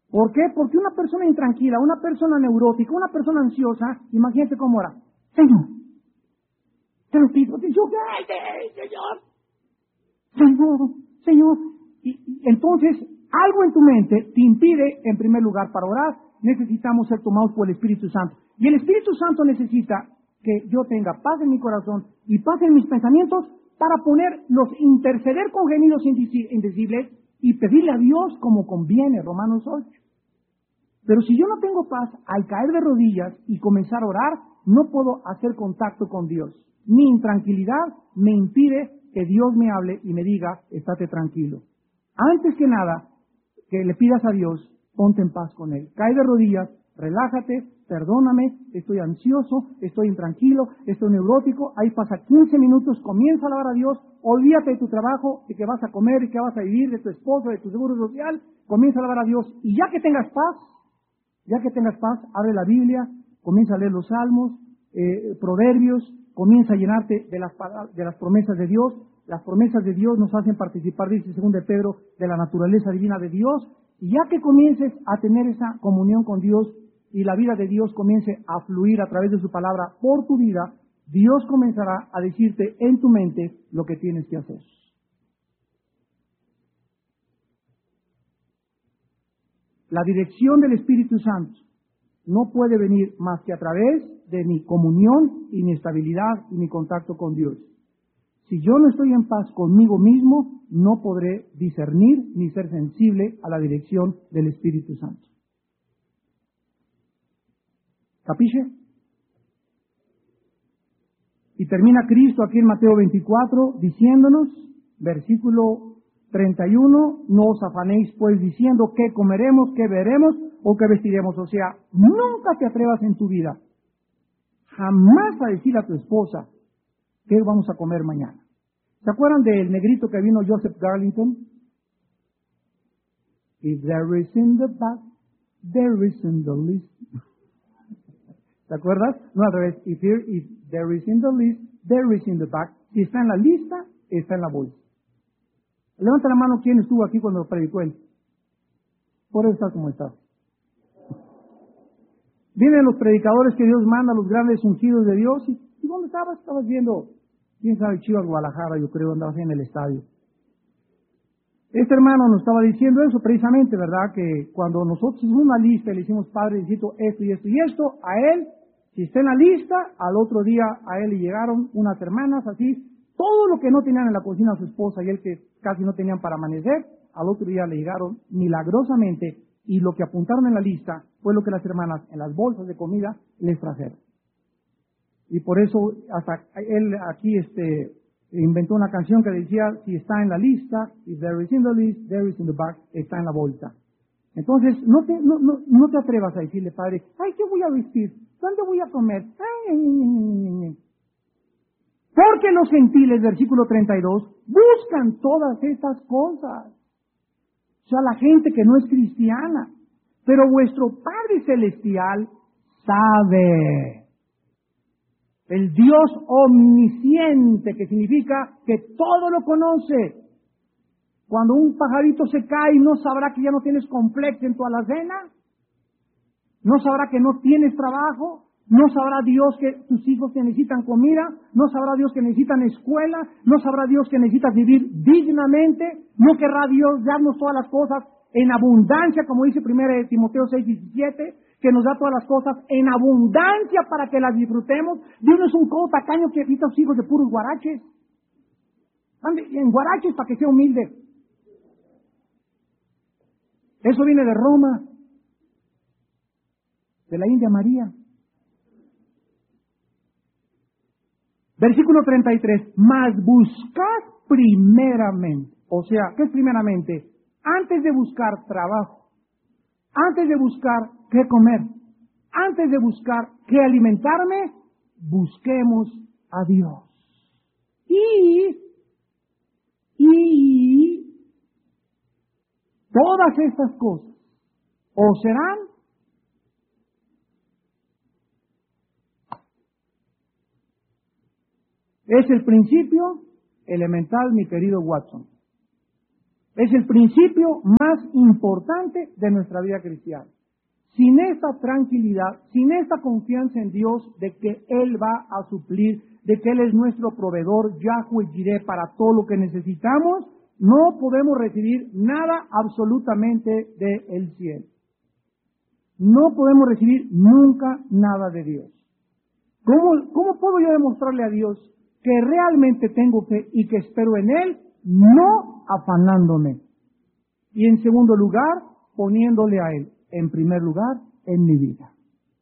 ¿Por qué? Porque una persona intranquila, una persona neurótica, una persona ansiosa, imagínate cómo era. Señor, te lo pido, Señor, Señor. Y entonces, algo en tu mente te impide, en primer lugar, para orar. Necesitamos ser tomados por el Espíritu Santo. Y el Espíritu Santo necesita que yo tenga paz en mi corazón y paz en mis pensamientos para interceder con gemidos indecibles y pedirle a Dios como conviene, Romanos 8. Pero si yo no tengo paz, al caer de rodillas y comenzar a orar, no puedo hacer contacto con Dios. Mi intranquilidad me impide que Dios me hable y me diga, estate tranquilo. Antes que nada, que le pidas a Dios, ponte en paz con Él. Cae de rodillas, relájate, perdóname, estoy ansioso, estoy intranquilo, estoy neurótico. Ahí pasa 15 minutos, comienza a alabar a Dios, olvídate de tu trabajo, de que vas a comer y que vas a vivir, de tu esposo, de tu seguro social, comienza a alabar a Dios. Y ya que tengas paz, abre la Biblia, comienza a leer los salmos, proverbios, comienza a llenarte de las promesas de Dios. Las promesas de Dios nos hacen participar, dice 2 de Pedro, de la naturaleza divina de Dios. Y ya que comiences a tener esa comunión con Dios y la vida de Dios comience a fluir a través de su palabra por tu vida, Dios comenzará a decirte en tu mente lo que tienes que hacer. La dirección del Espíritu Santo no puede venir más que a través de mi comunión y mi estabilidad y mi contacto con Dios. Si yo no estoy en paz conmigo mismo, no podré discernir ni ser sensible a la dirección del Espíritu Santo. ¿Capiche? Y termina Cristo aquí en Mateo 24 diciéndonos, versículo 31, no os afanéis pues diciendo qué comeremos, qué veremos o qué vestiremos. O sea, nunca te atrevas en tu vida, jamás a decir a tu esposa, ¿qué vamos a comer mañana? ¿Se acuerdan del negrito que vino Joseph Garlington? If there is in the back, there is in the list. ¿Te acuerdas? No, al revés. If there is in the list, there is in the back. Si está en la lista, está en la bolsa. Levanta la mano quien estuvo aquí cuando predicó él. Por eso estás como estás. Vienen los predicadores que Dios manda, los grandes ungidos de Dios. ¿Y dónde estabas? Estabas viendo, quién sabe, Chivas Guadalajara, yo creo, andabas en el estadio. Este hermano nos estaba diciendo eso precisamente, ¿verdad? Que cuando nosotros hicimos una lista y le hicimos, Padre, necesito esto y esto y esto, a él, si está en la lista, al otro día a él le llegaron unas hermanas así, todo lo que no tenían en la cocina a su esposa y él que casi no tenían para amanecer, al otro día le llegaron milagrosamente y lo que apuntaron en la lista fue lo que las hermanas en las bolsas de comida les trajeron. Y por eso hasta él aquí inventó una canción que decía, si está en la lista, if there is in the list, there is in the bag, está en la bolsa. Entonces, no te atrevas a decirle, Padre, ay, ¿qué voy a vestir? ¿Dónde voy a comer? Ay. Porque los gentiles, versículo 32, buscan todas estas cosas. O sea, la gente que no es cristiana. Pero vuestro Padre Celestial sabe. El Dios omnisciente, que significa que todo lo conoce. Cuando un pajarito se cae, ¿no sabrá que ya no tienes complejo en tu alacena? ¿No sabrá que no tienes trabajo? ¿No sabrá Dios que tus hijos que necesitan comida? ¿No sabrá Dios que necesitan escuela? ¿No sabrá Dios que necesitas vivir dignamente? ¿No querrá Dios darnos todas las cosas en abundancia, como dice 1 Timoteo 6:17? Que nos da todas las cosas en abundancia para que las disfrutemos. Dios no es un codo tacaño que quita a sus hijos de puros guaraches. Ande en guaraches para que sea humilde. Eso viene de Roma, de la India María. Versículo 33, mas buscad primeramente. O sea, ¿qué es primeramente? Antes de buscar trabajo, antes de buscar qué comer, antes de buscar qué alimentarme, busquemos a Dios. Y todas estas cosas os serán es el principio elemental, mi querido Watson. Es el principio más importante de nuestra vida cristiana. Sin esta tranquilidad, sin esta confianza en Dios de que Él va a suplir, de que Él es nuestro proveedor, Yahweh Jireh, para todo lo que necesitamos, no podemos recibir nada absolutamente del cielo. No podemos recibir nunca nada de Dios. ¿Cómo puedo yo demostrarle a Dios que realmente tengo fe y que espero en Él? No afanándome. Y en segundo lugar, poniéndole a Él, en primer lugar, en mi vida.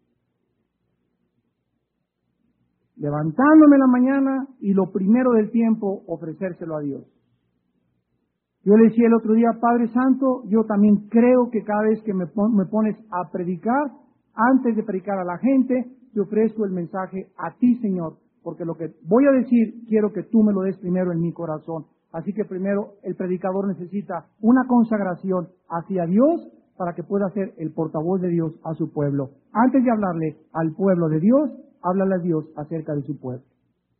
Levantándome en la mañana y lo primero del tiempo, ofrecérselo a Dios. Yo le decía el otro día, Padre Santo, yo también creo que cada vez que me pones a predicar, antes de predicar a la gente, te ofrezco el mensaje a ti, Señor, porque lo que voy a decir, quiero que tú me lo des primero en mi corazón. Así que primero el predicador necesita una consagración hacia Dios para que pueda ser el portavoz de Dios a su pueblo. Antes de hablarle al pueblo de Dios, háblale a Dios acerca de su pueblo.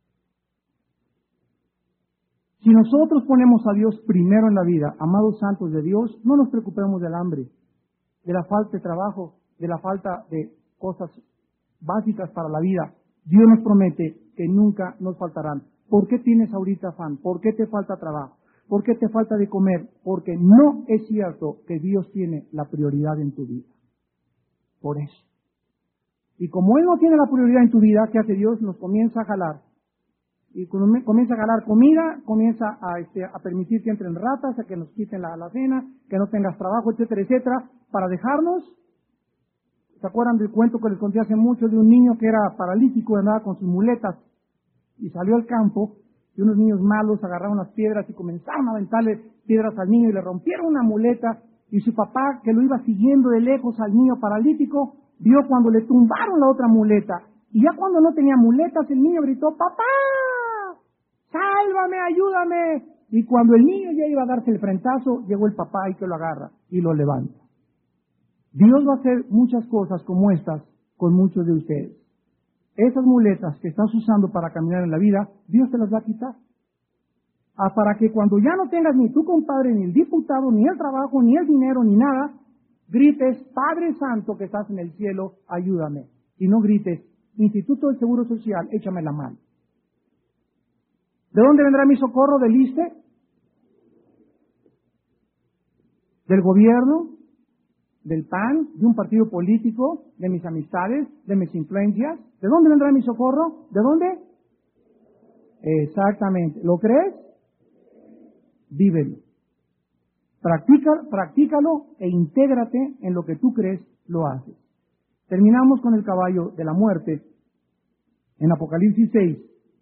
Si nosotros ponemos a Dios primero en la vida, amados santos de Dios, no nos preocupemos del hambre, de la falta de trabajo, de la falta de cosas básicas para la vida. Dios nos promete que nunca nos faltarán. ¿Por qué tienes ahorita afán? ¿Por qué te falta trabajo? ¿Por qué te falta de comer? Porque no es cierto que Dios tiene la prioridad en tu vida. Por eso. Y como Él no tiene la prioridad en tu vida, ¿qué hace Dios? Nos comienza a jalar. Y cuando comienza a jalar comida, comienza a permitir que entren ratas, a que nos quiten la cena, que no tengas trabajo, etcétera, etcétera, para dejarnos. ¿Se acuerdan del cuento que les conté hace mucho de un niño que era paralítico y andaba con sus muletas? Y salió al campo y unos niños malos agarraron las piedras y comenzaron a aventarle piedras al niño y le rompieron una muleta. Y su papá, que lo iba siguiendo de lejos al niño paralítico, vio cuando le tumbaron la otra muleta. Y ya cuando no tenía muletas, el niño gritó, ¡Papá! ¡Sálvame, ayúdame! Y cuando el niño ya iba a darse el frentazo, llegó el papá y que lo agarra y lo levanta. Dios va a hacer muchas cosas como estas con muchos de ustedes. Esas muletas que estás usando para caminar en la vida, Dios te las va a quitar. Para que cuando ya no tengas ni tu compadre, ni el diputado, ni el trabajo, ni el dinero, ni nada, grites, Padre Santo que estás en el cielo, ayúdame. Y no grites, Instituto del Seguro Social, échame la mano. ¿De dónde vendrá mi socorro? ¿Del ISSSTE? ¿Del gobierno? ¿Del PAN? ¿De un partido político? ¿De mis amistades? ¿De mis influencias? ¿De dónde vendrá mi socorro? ¿De dónde? Exactamente. ¿Lo crees? Vívelo. Practícalo e intégrate en lo que tú crees, lo haces. Terminamos con el caballo de la muerte en Apocalipsis 6.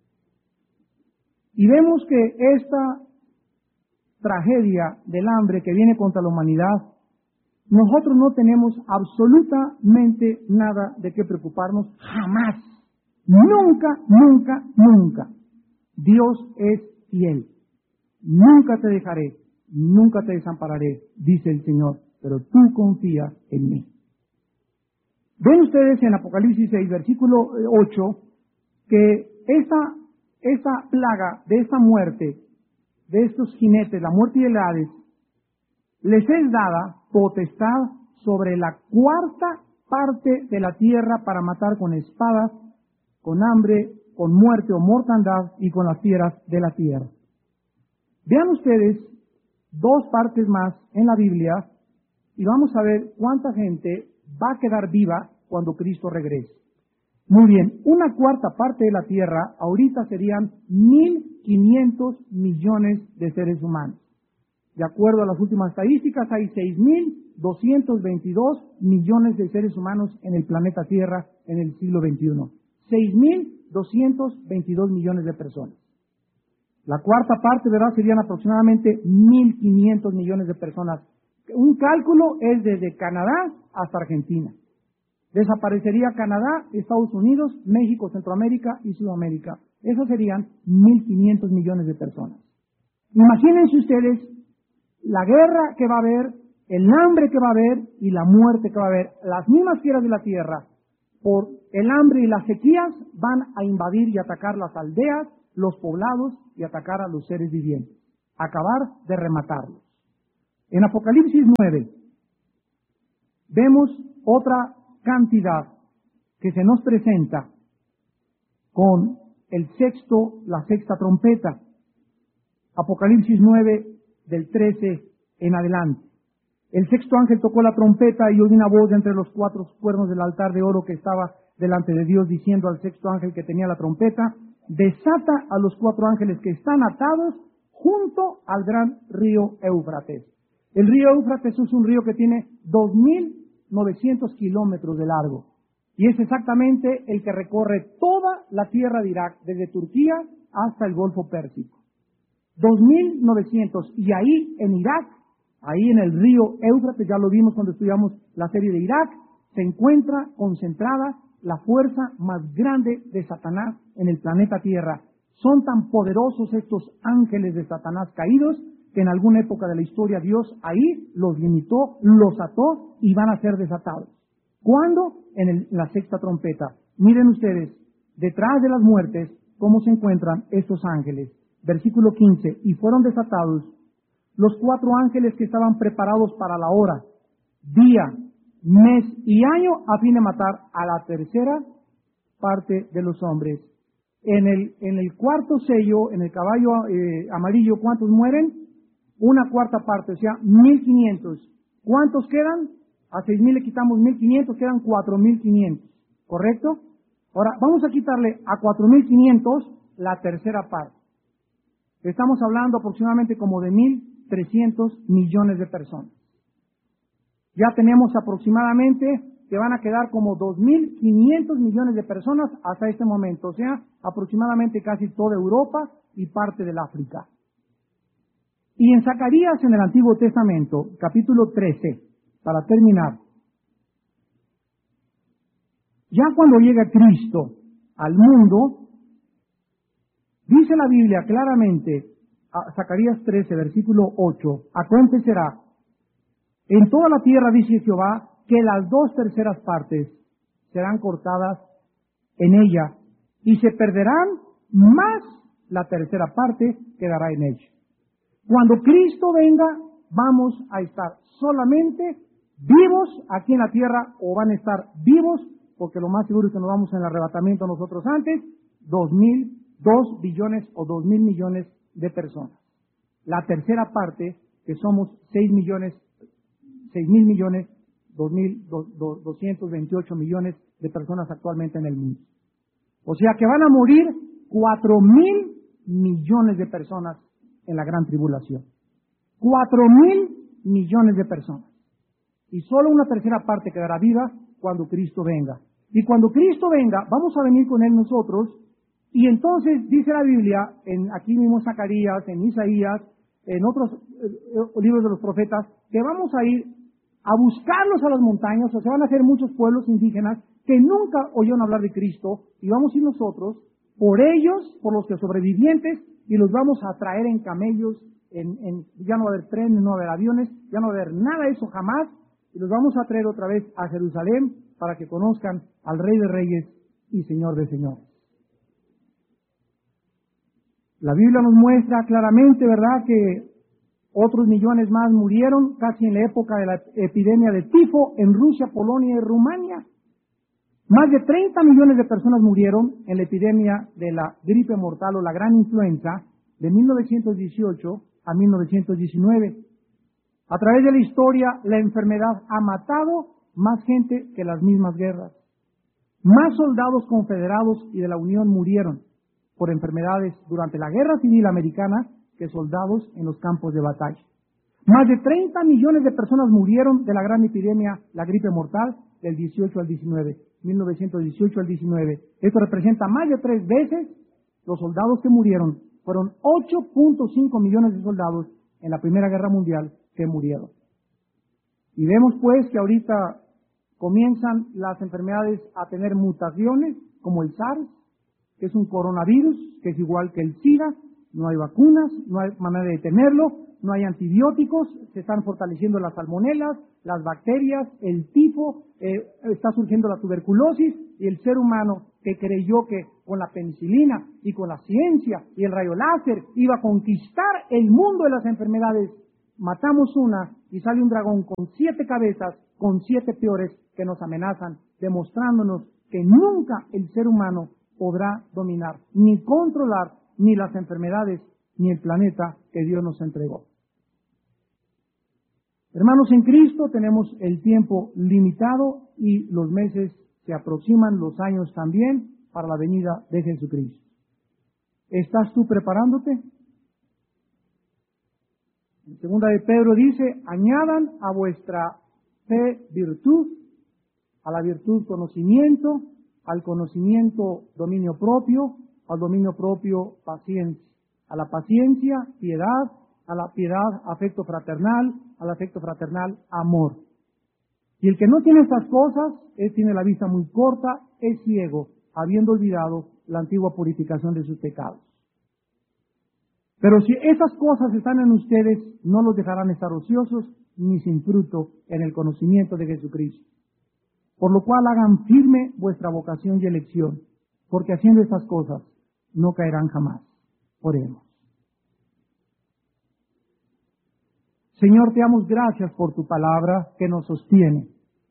Y vemos que esta tragedia del hambre que viene contra la humanidad, nosotros no tenemos absolutamente nada de qué preocuparnos, jamás. Nunca, nunca, nunca. Dios es fiel. Nunca te dejaré, nunca te desampararé, dice el Señor, pero tú confía en mí. Ven ustedes en Apocalipsis 6, versículo 8, que esta plaga de esta muerte, de estos jinetes, la muerte y el Hades, les es dada potestad sobre la cuarta parte de la tierra para matar con espadas, con hambre, con muerte o mortandad y con las fieras de la tierra. Vean ustedes dos partes más en la Biblia y vamos a ver cuánta gente va a quedar viva cuando Cristo regrese. Muy bien, una cuarta parte de la tierra ahorita serían 1.500 millones de seres humanos. De acuerdo a las últimas estadísticas, hay 6.222 millones de seres humanos en el planeta Tierra en el siglo XXI. 6.222 millones de personas. La cuarta parte, ¿verdad?, serían aproximadamente 1.500 millones de personas. Un cálculo es desde Canadá hasta Argentina. Desaparecería Canadá, Estados Unidos, México, Centroamérica y Sudamérica. Esos serían 1.500 millones de personas. Imagínense ustedes la guerra que va a haber, el hambre que va a haber y la muerte que va a haber. Las mismas fieras de la tierra, por el hambre y las sequías, van a invadir y atacar las aldeas, los poblados y atacar a los seres vivientes. Acabar de rematarlos. En Apocalipsis 9 vemos otra cantidad que se nos presenta con la sexta trompeta. Apocalipsis 9 del 13 en adelante. El sexto ángel tocó la trompeta y oí una voz de entre los cuatro cuernos del altar de oro que estaba delante de Dios, diciendo al sexto ángel que tenía la trompeta: desata a los cuatro ángeles que están atados junto al gran río Éufrates. El río Éufrates es un río que tiene 2.900 kilómetros de largo y es exactamente el que recorre toda la tierra de Irak, desde Turquía hasta el Golfo Pérsico. 2.900, y ahí en Irak, ahí en el río Éufrates, ya lo vimos cuando estudiamos la serie de Irak, se encuentra concentrada la fuerza más grande de Satanás en el planeta Tierra. Son tan poderosos estos ángeles de Satanás caídos que en alguna época de la historia Dios ahí los limitó, los ató y van a ser desatados. ¿Cuándo? En la sexta trompeta. Miren ustedes, detrás de las muertes, cómo se encuentran estos ángeles. Versículo 15, y fueron desatados los cuatro ángeles que estaban preparados para la hora, día, mes y año, a fin de matar a la tercera parte de los hombres. En el cuarto sello, en el caballo amarillo, ¿cuántos mueren? Una cuarta parte, o sea, 1.500. ¿Cuántos quedan? A 6.000 le quitamos 1.500, quedan 4.500, ¿correcto? Ahora, vamos a quitarle a 4.500 la tercera parte. Estamos hablando aproximadamente como de 1.300 millones de personas. Ya tenemos aproximadamente que van a quedar como 2.500 millones de personas hasta este momento, o sea, aproximadamente casi toda Europa y parte del África. Y en Zacarías, en el Antiguo Testamento, capítulo 13, para terminar, ya cuando llega Cristo al mundo, dice la Biblia claramente, Zacarías 13, versículo 8, acontecerá en toda la tierra, dice Jehová, que las 2/3 partes serán cortadas en ella, y se perderán, más la tercera parte quedará en ella. Cuando Cristo venga, vamos a estar solamente vivos aquí en la tierra, o van a estar vivos, porque lo más seguro es que nos vamos en el arrebatamiento nosotros antes, 2 billones o 2.000 millones de personas. La tercera parte, que somos 6.000 millones, 2.228 millones de personas actualmente en el mundo. O sea que van a morir 4.000 millones de personas en la gran tribulación. 4.000 millones de personas. Y solo una tercera parte quedará viva cuando Cristo venga. Y cuando Cristo venga, vamos a venir con Él nosotros. Y entonces dice la Biblia, aquí mismo Zacarías, en Isaías, en otros libros de los profetas, que vamos a ir a buscarlos a las montañas, o sea, van a ser muchos pueblos indígenas que nunca oyeron hablar de Cristo, y vamos a ir nosotros por ellos, por los que sobrevivientes, y los vamos a traer en camellos, ya no va a haber trenes, no va a haber aviones, ya no va a haber nada de eso jamás, y los vamos a traer otra vez a Jerusalén para que conozcan al Rey de Reyes y Señor de Señores. La Biblia nos muestra claramente, ¿verdad?, que otros millones más murieron casi en la época de la epidemia de tifo en Rusia, Polonia y Rumania. Más de 30 millones de personas murieron en la epidemia de la gripe mortal o la gran influenza de 1918 a 1919. A través de la historia, la enfermedad ha matado más gente que las mismas guerras. Más soldados confederados y de la Unión murieron por enfermedades durante la Guerra Civil Americana que soldados en los campos de batalla. Más de 30 millones de personas murieron de la gran epidemia, la gripe mortal, del 18 al 19, 1918 al 19. Esto representa más de 3 veces los soldados que murieron. Fueron 8.5 millones de soldados en la Primera Guerra Mundial que murieron. Y vemos pues que ahorita comienzan las enfermedades a tener mutaciones, como el SARS, que es un coronavirus, que es igual que el SIDA. No hay vacunas, no hay manera de detenerlo, no hay antibióticos, se están fortaleciendo las salmonelas, las bacterias, el tifo, está surgiendo la tuberculosis, y el ser humano que creyó que con la penicilina y con la ciencia y el rayo láser iba a conquistar el mundo de las enfermedades, matamos una y sale un dragón con 7 cabezas, con 7 peores que nos amenazan, demostrándonos que nunca el ser humano podrá dominar, ni controlar, ni las enfermedades, ni el planeta que Dios nos entregó. Hermanos, en Cristo tenemos el tiempo limitado y los meses se aproximan, los años también, para la venida de Jesucristo. ¿Estás tú preparándote? En 2 de Pedro dice, añadan a vuestra fe virtud, a la virtud conocimiento, al conocimiento dominio propio, al dominio propio paciencia, a la paciencia piedad, a la piedad afecto fraternal, al afecto fraternal amor. Y el que no tiene estas cosas, él tiene la vista muy corta, es ciego, habiendo olvidado la antigua purificación de sus pecados. Pero si esas cosas están en ustedes, no los dejarán estar ociosos ni sin fruto en el conocimiento de Jesucristo. Por lo cual hagan firme vuestra vocación y elección, porque haciendo estas cosas no caerán jamás. Oremos. Señor, te damos gracias por tu palabra que nos sostiene.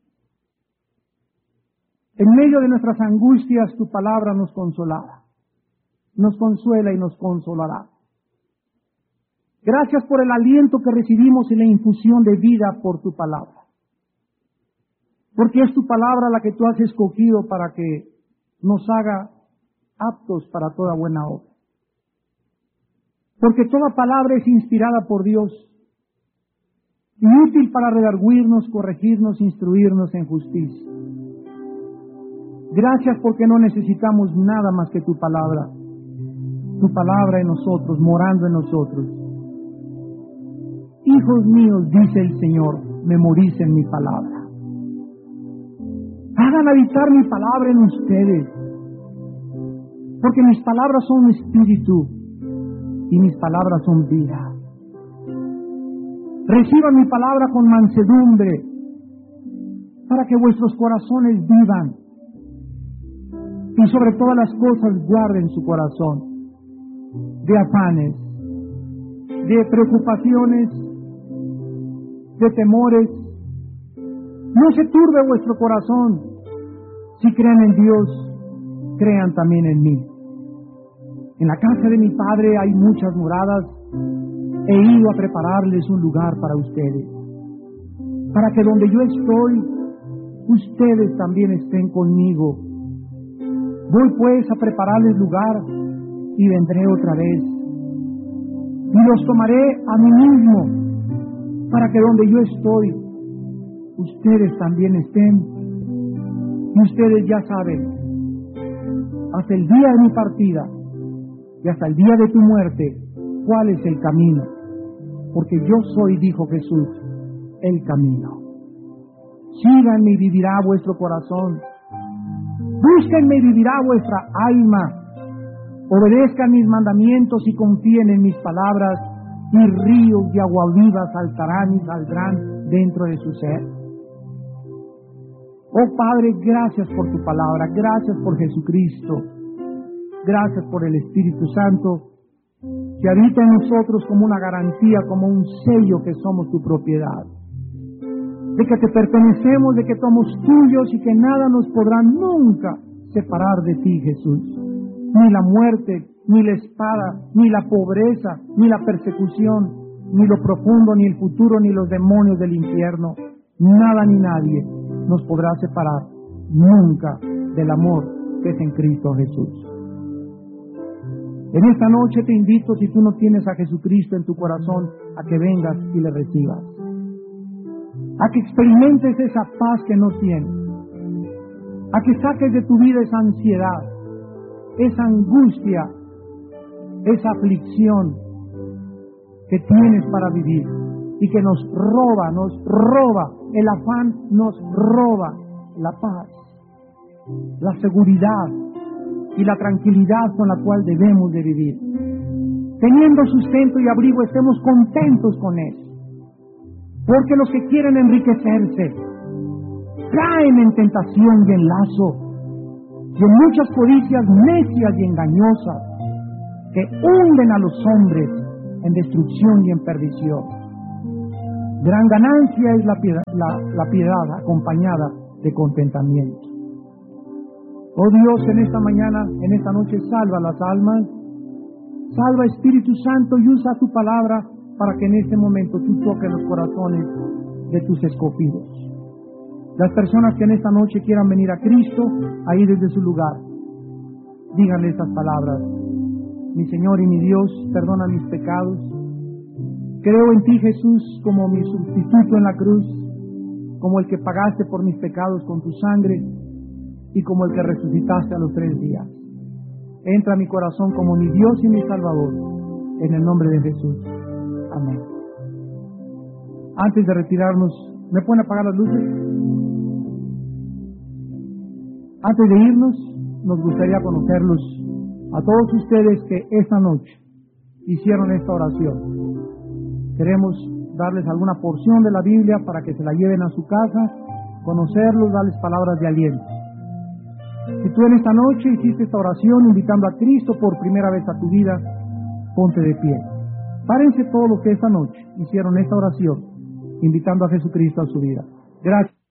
En medio de nuestras angustias, tu palabra nos consolaba, nos consuela y nos consolará. Gracias por el aliento que recibimos y la infusión de vida por tu palabra. Porque es tu palabra la que tú has escogido para que nos haga aptos para toda buena obra. Porque toda palabra es inspirada por Dios y útil para redarguirnos, corregirnos, instruirnos en justicia. Gracias porque no necesitamos nada más que tu palabra en nosotros, morando en nosotros. Hijos míos, dice el Señor, memoricen mi palabra. Hagan habitar mi palabra en ustedes, porque mis palabras son espíritu y mis palabras son vida. Reciban mi palabra con mansedumbre, para que vuestros corazones vivan y sobre todas las cosas guarden su corazón de afanes, de preocupaciones, de temores. No se turbe vuestro corazón. Si creen en Dios, crean también en mí. En la casa de mi Padre hay muchas moradas. He ido a prepararles un lugar para ustedes, para que donde yo estoy, ustedes también estén conmigo. Voy pues a prepararles lugar y vendré otra vez. Y los tomaré a mí mismo, para que donde yo estoy, ustedes también estén. Y ustedes ya saben, hasta el día de mi partida y hasta el día de tu muerte, cuál es el camino. Porque yo soy, dijo Jesús, el camino. Síganme y vivirá vuestro corazón. Búsquenme y vivirá vuestra alma. Obedezcan mis mandamientos y confíen en mis palabras, y ríos de agua viva saltarán y saldrán dentro de su ser. Oh Padre, gracias por tu palabra, gracias por Jesucristo, gracias por el Espíritu Santo, que habita en nosotros como una garantía, como un sello que somos tu propiedad, de que te pertenecemos, de que somos tuyos y que nada nos podrá nunca separar de ti, Jesús. Ni la muerte, ni la espada, ni la pobreza, ni la persecución, ni lo profundo, ni el futuro, ni los demonios del infierno. Nada ni nadie nos podrá separar nunca del amor que es en Cristo Jesús. En esta noche te invito, si tú no tienes a Jesucristo en tu corazón, a que vengas y le recibas. A que experimentes esa paz que no tienes. A que saques de tu vida esa ansiedad, esa angustia, esa aflicción que tienes para vivir y que nos roba, el afán nos roba la paz, la seguridad y la tranquilidad con la cual debemos de vivir. Teniendo sustento y abrigo, estemos contentos con eso. Porque los que quieren enriquecerse caen en tentación y en lazo y en muchas codicias necias y engañosas que hunden a los hombres en destrucción y en perdición. Gran ganancia es la piedad acompañada de contentamiento. Oh Dios, en esta mañana, en esta noche, salva las almas. Salva, Espíritu Santo, y usa tu palabra para que en este momento tú toques los corazones de tus escogidos. Las personas que en esta noche quieran venir a Cristo, ahí desde su lugar, díganle estas palabras: mi Señor y mi Dios, perdona mis pecados. Creo en ti, Jesús, como mi sustituto en la cruz, como el que pagaste por mis pecados con tu sangre y como el que resucitaste a los 3 días. Entra a mi corazón como mi Dios y mi Salvador, en el nombre de Jesús. Amén. Antes de retirarnos, ¿me pueden apagar las luces? Antes de irnos, nos gustaría conocerlos a todos ustedes que esta noche hicieron esta oración. Queremos darles alguna porción de la Biblia para que se la lleven a su casa, conocerlos, darles palabras de aliento. Si tú en esta noche hiciste esta oración invitando a Cristo por primera vez a tu vida, ponte de pie. Párense todos los que esta noche hicieron esta oración invitando a Jesucristo a su vida. Gracias.